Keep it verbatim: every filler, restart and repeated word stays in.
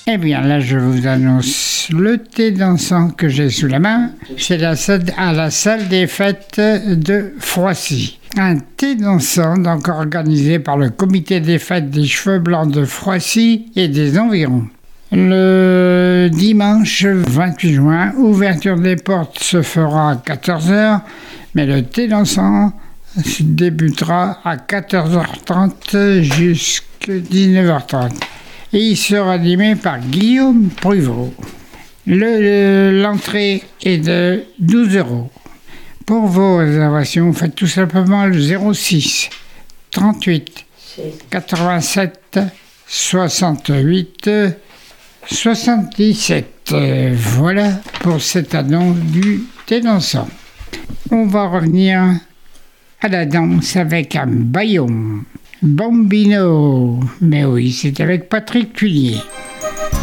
Eh bien, là, je vous annonce le thé dansant que j'ai sous la main. C'est la salle, à la salle des fêtes de Froissy. Un thé dansant, donc organisé par le comité des fêtes des cheveux blancs de Froissy et des environs. Le dimanche vingt-huit juin, ouverture des portes se fera à quatorze heures, mais le thé dansant débutera à quatorze heures trente jusqu'à dix-neuf heures trente. Et il sera animé par Guillaume Pruvot. Le, l'entrée est de douze euros. Pour vos réservations, faites tout simplement le zéro six trente-huit quatre-vingt-sept soixante-huit soixante-dix-sept. Voilà pour cette annonce du thé dansant. On va revenir à la danse avec un baillon. Bambino, mais oui, c'est avec Patrick Cuillier.